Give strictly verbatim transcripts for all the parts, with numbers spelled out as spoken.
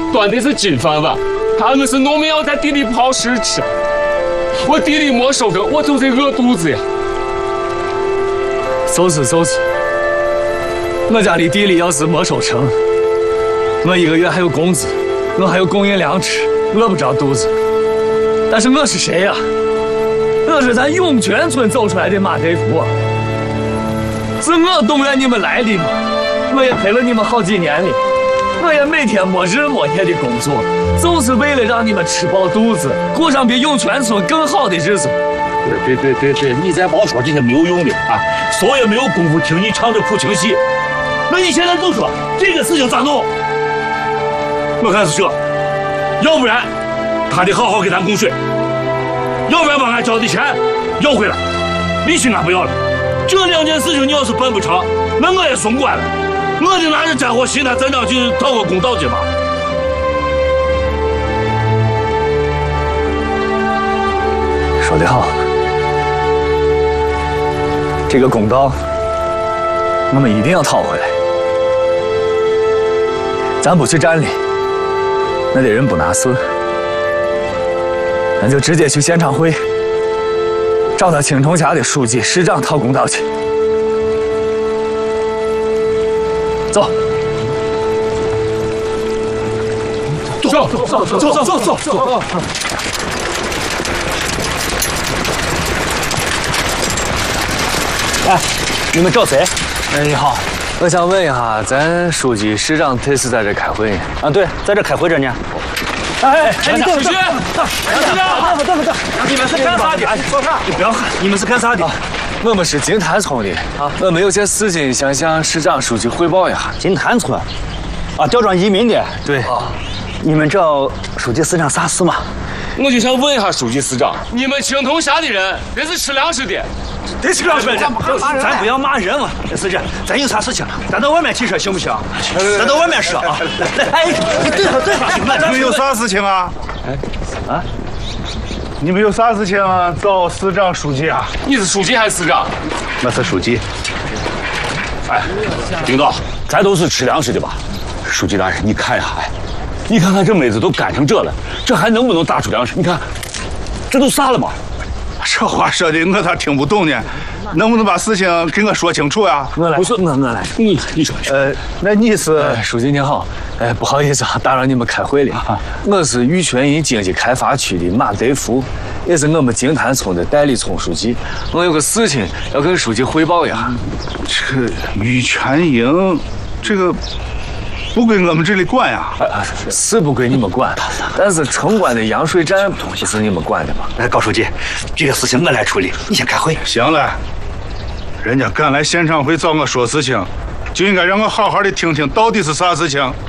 端的是金饭碗，他们是农民要在地里刨食吃。我地里没收成，我就得饿肚子呀。 就是就是，我家里地里要是没收成，我一个月还有工资，我还有供应粮吃，饿不着肚子。但是我是谁呀？我是咱涌泉村走出来的马德福，是我动员你们来的嘛。我也陪了你们好几年了，我也每天没日没夜的工作，就是为了让你们吃饱肚子，过上比涌泉村更好的日子。 对对对对对，你再别说这些没有用的啊！所以没有功夫听你唱这苦情戏。那你现在就说这个事情咋弄？我看是这，要不然他得好好给咱供水，要不然把俺交的钱要回来，利息俺不要了。这两件事情你要是办不成，那我也松关了，我得拿着战火寻他站长去讨个公道去吧。 说得好，这个公道我们一定要讨回来。咱不去站里，那的人不拿事，咱就直接去县常会，找他青铜峡的书记、市长讨公道去。走， 走走走走走走走走。 哎，你们找谁？ 哎，你好，我想问一下，咱书记、市长他是在这开会呢？ 啊，对，在这开会着呢。 哎， 出去！出去！ 等等等等，你们是干啥的？说啥？你不要喊，你们是干啥的？ 我们是金坛村的啊，我们有些事情想向市长、书记汇报一下。 金坛村，啊，调转移民的。 对。 啊，你们找书记、市长啥事嘛？ 我就想问一下书记、市长，你们青铜峡的人，人是吃粮食的。 得吃粮食的，咱不要骂人嘛。是这，咱有啥事情，咱到外面去说行不行？咱到外面说啊。来来，哎，对了对了， 你们有啥事情啊？哎，啊，你们有啥事情啊？找市长、书记啊？ 你是书记还是市长？ 我是书记。 哎，领导，咱都是吃粮食的吧？书记大人，你看一下，哎，你看看这妹子都干成这了，这还能不能打出粮食？你看，这都啥了嘛？ 这话说的我咋听不懂呢？能不能把事情给我说清楚呀？ 我来，不是我我来， 你你说， 呃，那你是、 哎、书记您好，哎，不好意思啊，打扰你们开会了。啊、我是玉泉营经济开发区的马德福，也是我们金坛村的代理村书记。我有个事情要跟书记汇报一下。 这个玉泉营，这个。不归我们这里管呀， 啊，是不归你们管，但是城关的洋水站不是你们管的吗？ 哎，高书记，这个事情我来处理，你先开会。 行了，人家敢来县常会找我说事情，就应该让我好好的听听到底是啥事情。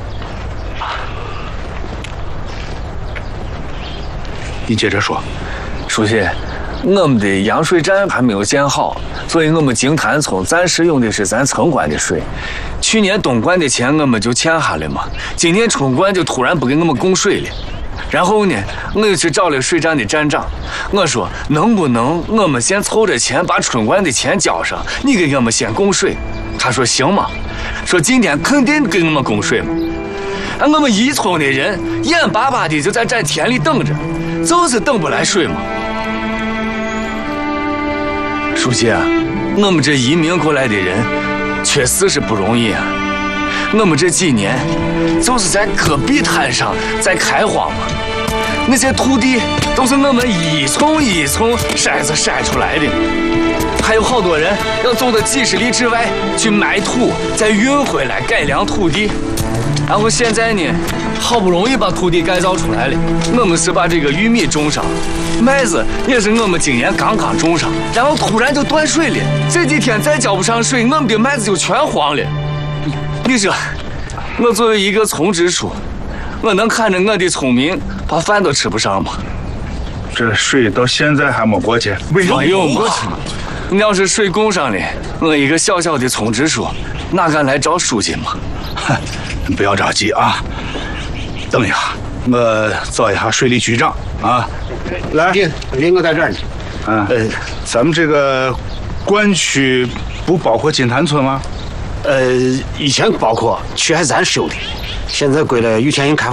你接着说， 书记。我们的洋水站还没有建好，所以我们金坛村暂时用的是咱城关的水。去年冬灌的钱我们就欠下了嘛，今年春灌就突然不给我们供水了。然后呢，我又去找了水站的站长，我说能不能我们先凑着钱把春灌的钱交上，你给我们先供水。他说行嘛，说今天肯定给我们供水嘛。俺我们一村的人眼巴巴的就在这田里等着，就是等不来水嘛。书记啊，我们这移民过来的人确实是不容易啊。我们这几年就是在戈壁滩上在开荒嘛，那些土地都是我们一丛一丛筛子筛出来的，还有好多人要走到几十里之外去埋土，再运回来改良土地。然后现在呢，好不容易把土地改造出来了，我们是把这个玉米种上，麦子也是我们今年刚刚种上，然后突然就断水了，这几天再浇不上水，我们的麦子就全黄了。你说，我作为一个村支书，我能看着我的村民把饭都吃不上吗？ 这水到现在还没过去， 没有嘛？你要是水供上了，我一个小小的村支书，哪敢来找书记嘛？ 不要着急啊，等一下，我找一下水利局长啊。来， 林哥在这儿呢。 嗯，呃，咱们这个灌区不包括金坛村吗？ 呃，以前包括，区还是咱收的，现在归了玉泉营开发。